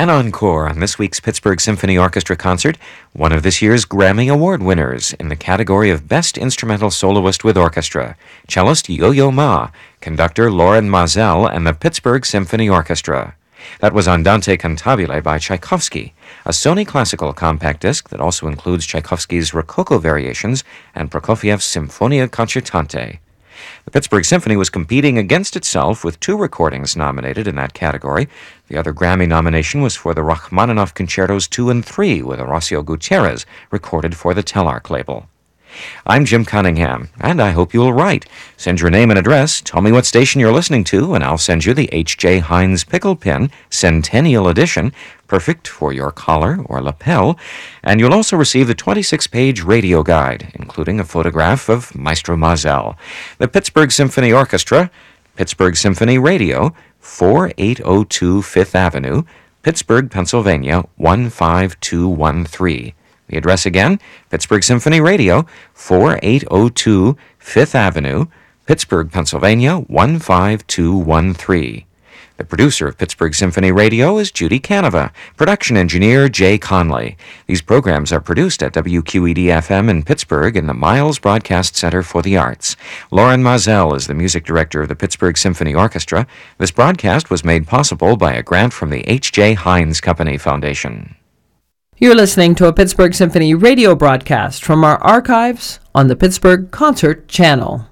An encore on this week's Pittsburgh Symphony Orchestra concert, one of this year's Grammy Award winners in the category of Best Instrumental Soloist with Orchestra, cellist Yo-Yo Ma, conductor Loren Maazel, and the Pittsburgh Symphony Orchestra. That was Andante Cantabile by Tchaikovsky, a Sony Classical compact disc that also includes Tchaikovsky's Rococo Variations and Prokofiev's Symphonia Concertante. The Pittsburgh Symphony was competing against itself with 2 recordings nominated in that category. The other Grammy nomination was for the Rachmaninoff Concertos 2 and 3 with Horacio Gutierrez, recorded for the Telarc label. I'm Jim Cunningham, and I hope you'll write. Send your name and address, tell me what station you're listening to, and I'll send you the H.J. Heinz Pickle Pin, Centennial Edition, perfect for your collar or lapel, and you'll also receive the 26-page radio guide, including a photograph of Maestro Maazel. The Pittsburgh Symphony Orchestra, Pittsburgh Symphony Radio, 4802 Fifth Avenue, Pittsburgh, Pennsylvania, 15213. The address again, Pittsburgh Symphony Radio, 4802 Fifth Avenue, Pittsburgh, Pennsylvania, 15213. The producer of Pittsburgh Symphony Radio is Judy Canova, production engineer Jay Conley. These programs are produced at WQED-FM in Pittsburgh in the Miles Broadcast Center for the Arts. Loren Maazel is the music director of the Pittsburgh Symphony Orchestra. This broadcast was made possible by a grant from the H.J. Heinz Company Foundation. You're listening to a Pittsburgh Symphony radio broadcast from our archives on the Pittsburgh Concert Channel.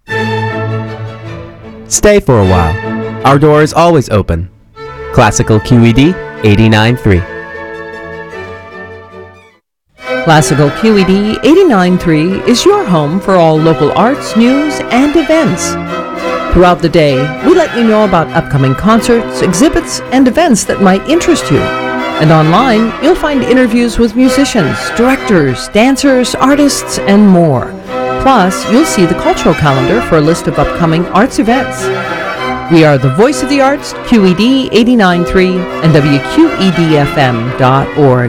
Stay for a while. Our door is always open. Classical QED 89.3. Classical QED 89.3 is your home for all local arts, news, and events. Throughout the day, we let you know about upcoming concerts, exhibits, and events that might interest you. And online, you'll find interviews with musicians, directors, dancers, artists, and more. Plus, you'll see the cultural calendar for a list of upcoming arts events. We are the voice of the arts, QED 89.3 and WQEDFM.org.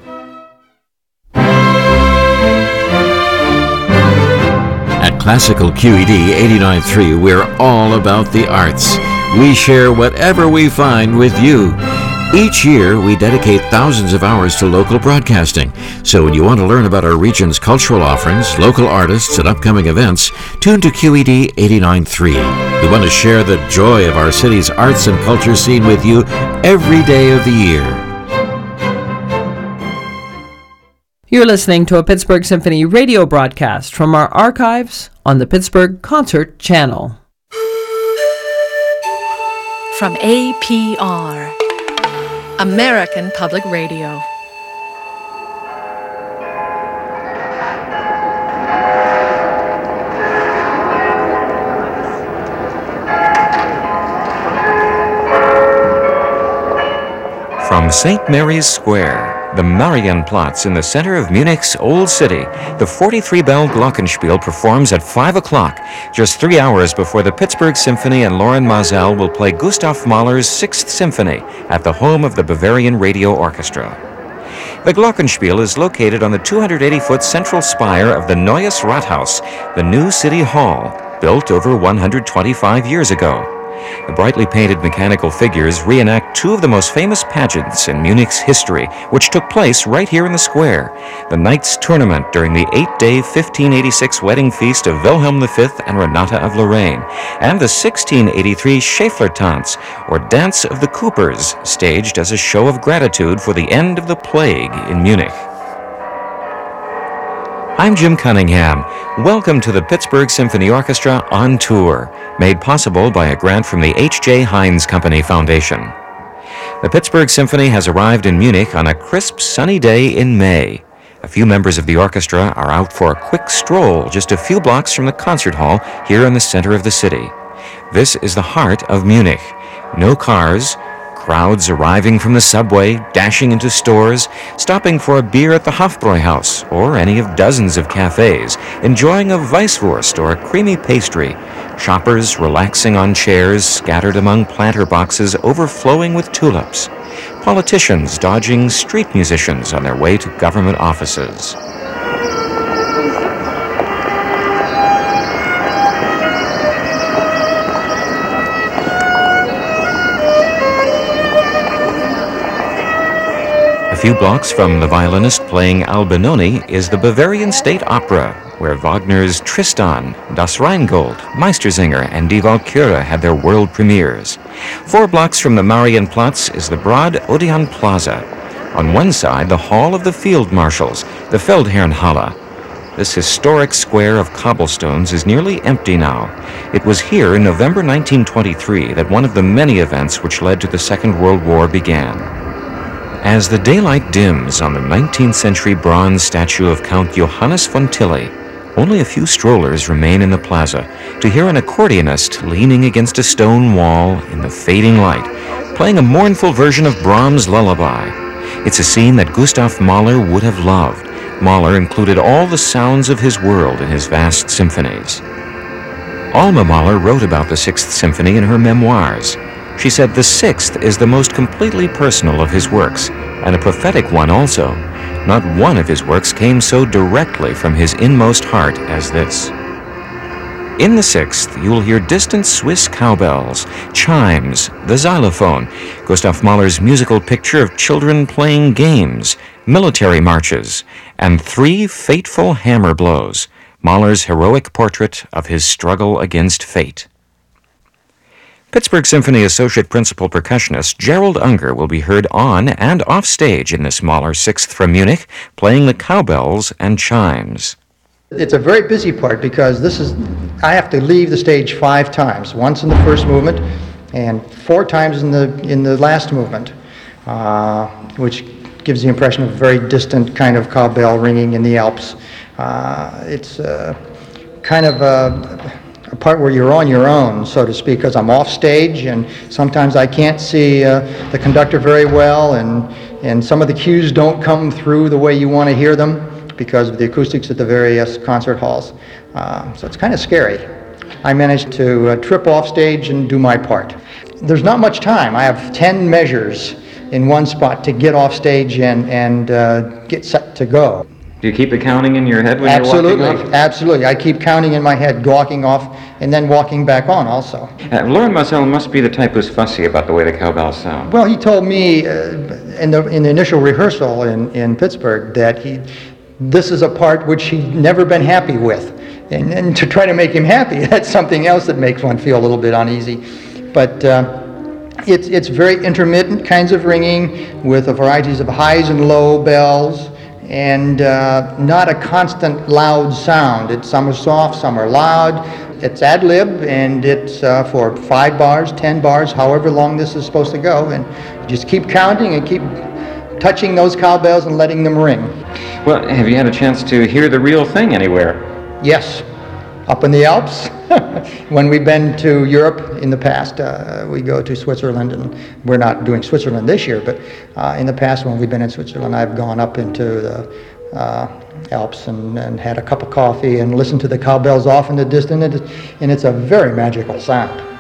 At Classical QED 89.3, we're all about the arts. We share whatever we find with you. Each year, we dedicate thousands of hours to local broadcasting. So when you want to learn about our region's cultural offerings, local artists, and upcoming events, tune to QED 89.3. We want to share the joy of our city's arts and culture scene with you every day of the year. You're listening to a Pittsburgh Symphony radio broadcast from our archives on the Pittsburgh Concert Channel. From APR, American Public Radio. From St. Mary's Square, the Marienplatz in the center of Munich's Old City, the 43-bell Glockenspiel performs at 5 o'clock, just 3 hours before the Pittsburgh Symphony and Loren Maazel will play Gustav Mahler's Sixth Symphony at the home of the Bavarian Radio Orchestra. The Glockenspiel is located on the 280-foot central spire of the Neues Rathaus, the new city hall, built over 125 years ago. The brightly painted mechanical figures reenact 2 of the most famous pageants in Munich's history, which took place right here in the square. The Knights Tournament during the 8-day 1586 wedding feast of Wilhelm V and Renata of Lorraine, and the 1683 Schäfflertanz, or Dance of the Coopers, staged as a show of gratitude for the end of the plague in Munich. I'm Jim Cunningham. Welcome to the Pittsburgh Symphony Orchestra on tour, made possible by a grant from the H.J. Heinz Company Foundation. The Pittsburgh Symphony has arrived in Munich on a crisp, sunny day in May. A few members of the orchestra are out for a quick stroll just a few blocks from the concert hall here in the center of the city. This is the heart of Munich. No cars, crowds arriving from the subway, dashing into stores, stopping for a beer at the Hofbräuhaus or any of dozens of cafes, enjoying a Weisswurst or a creamy pastry, shoppers relaxing on chairs scattered among planter boxes overflowing with tulips, politicians dodging street musicians on their way to government offices. A few blocks from the violinist playing Albinoni is the Bavarian State Opera, where Wagner's Tristan, Das Rheingold, Meistersinger, and Die Walküre had their world premieres. 4 blocks from the Marienplatz is the broad Odeon Plaza. On one side, the Hall of the Field Marshals, the Feldherrnhalle. This historic square of cobblestones is nearly empty now. It was here in November 1923 that one of the many events which led to the Second World War began. As the daylight dims on the 19th century bronze statue of Count Johannes von Tilly, only a few strollers remain in the plaza to hear an accordionist leaning against a stone wall in the fading light, playing a mournful version of Brahms' Lullaby. It's a scene that Gustav Mahler would have loved. Mahler included all the sounds of his world in his vast symphonies. Alma Mahler wrote about the Sixth Symphony in her memoirs. She said the Sixth is the most completely personal of his works, and a prophetic one also. Not one of his works came so directly from his inmost heart as this. In the Sixth, you'll hear distant Swiss cowbells, chimes, the xylophone, Gustav Mahler's musical picture of children playing games, military marches, and 3 fateful hammer blows, Mahler's heroic portrait of his struggle against fate. Pittsburgh Symphony Associate Principal Percussionist Gerald Unger will be heard on and off stage in this Mahler Sixth from Munich, playing the cowbells and chimes. It's a very busy part because I have to leave the stage 5 times, once in the first movement and 4 times in the last movement, which gives the impression of a very distant kind of cowbell ringing in the Alps. It's kind of a part where you're on your own, so to speak, because I'm off stage and sometimes I can't see the conductor very well, and some of the cues don't come through the way you want to hear them because of the acoustics at the various concert halls. So it's kind of scary. I managed to trip off stage and do my part. There's not much time. I have 10 measures in one spot to get off stage and get set to go. Do you keep the counting in your head when you're walking off? Absolutely. I keep counting in my head, walking off, and then walking back on also. Laurent Marcel must be the type who's fussy about the way the cowbells sound. Well, he told me in the initial rehearsal in Pittsburgh that this is a part which he'd never been happy with. And to try to make him happy, that's something else that makes one feel a little bit uneasy. But it's very intermittent kinds of ringing with a varieties of highs and low bells, and not a constant loud sound. Some are soft, some are loud. It's ad lib, and it's for 5 bars, 10 bars, however long this is supposed to go. And you just keep counting and keep touching those cowbells and letting them ring. Well, have you had a chance to hear the real thing anywhere? Yes, up in the Alps. When we've been to Europe in the past, we go to Switzerland, and we're not doing Switzerland this year, but in the past when we've been in Switzerland, I've gone up into the Alps and had a cup of coffee and listened to the cowbells off in the distance, and it's a very magical sound.